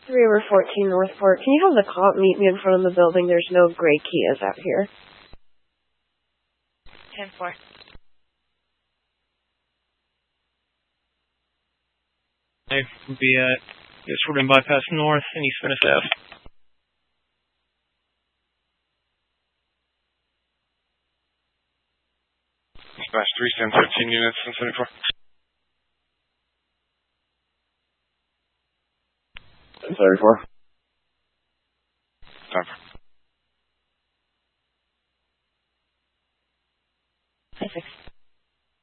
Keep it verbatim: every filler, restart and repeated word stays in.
three over fourteen Northport. Can you have the cop meet me in front of the building? There's no gray Kias out here. ten four. It would be at Jordan Bypass North and East Venice Ave. Dispatch three, ten thirteen units, ten seventy-four. ten seventy-four. Time for.